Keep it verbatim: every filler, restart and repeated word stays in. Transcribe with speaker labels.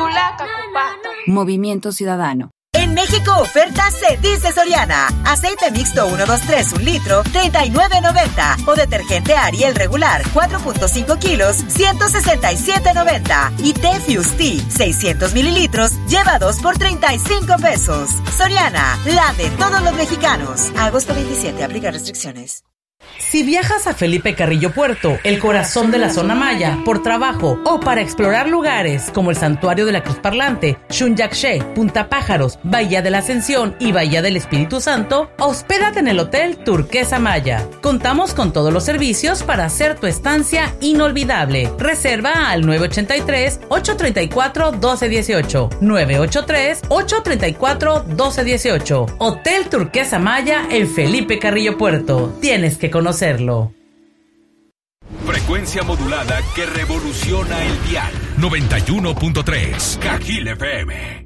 Speaker 1: Tulaca, Cupato.
Speaker 2: Movimiento Ciudadano.
Speaker 3: En México, oferta se dice Soriana. Aceite mixto uno dos tres, un litro, treinta y nueve noventa. O detergente Ariel regular, cuatro punto cinco kilos, ciento sesenta y siete noventa. Y té Fusti, seiscientos mililitros, lleva dos por treinta y cinco pesos. Soriana, la de todos los mexicanos. Agosto veintisiete, aplica restricciones.
Speaker 4: Si viajas a Felipe Carrillo Puerto, el corazón de la zona maya, por trabajo o para explorar lugares como el Santuario de la Cruz Parlante, Xunyaxché, Punta Pájaros, Bahía de la Ascensión y Bahía del Espíritu Santo, hospédate en el Hotel Turquesa Maya. Contamos con todos los servicios para hacer tu estancia inolvidable. Reserva al nueve ocho tres, ocho tres cuatro, uno dos uno ocho, nueve ocho tres, ocho tres cuatro, uno dos uno ocho. Hotel Turquesa Maya en Felipe Carrillo Puerto. Tienes que conocerlo.
Speaker 5: Frecuencia modulada que revoluciona el dial. noventa y uno punto tres Cajil F M.